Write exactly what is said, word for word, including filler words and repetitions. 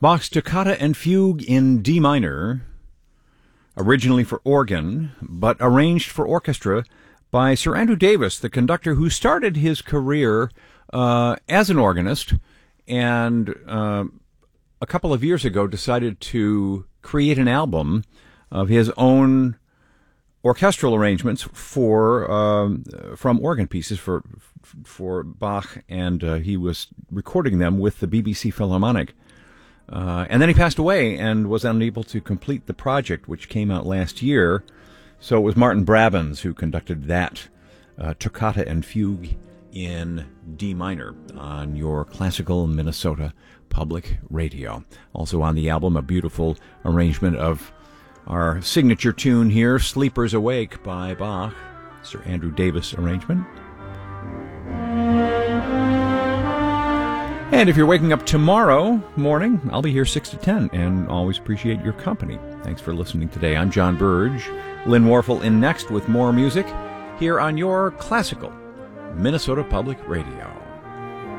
Bach's Toccata and Fugue in D minor, originally for organ, but arranged for orchestra by Sir Andrew Davis, the conductor who started his career uh, as an organist and uh, a couple of years ago decided to create an album of his own orchestral arrangements for um, from organ pieces for for Bach, and uh, he was recording them with the B B C Philharmonic. Uh, and then he passed away and was unable to complete the project, which came out last year. So it was Martin Brabbins who conducted that uh, Toccata and Fugue in D minor on your classical Minnesota Public Radio. Also on the album, a beautiful arrangement of our signature tune here, Sleepers Awake by Bach, Sir Andrew Davis arrangement. And if you're waking up tomorrow morning, I'll be here six to ten, and always appreciate your company. Thanks for listening today. I'm John Burge. Lynn Warfel in next with more music here on your classical Minnesota Public Radio.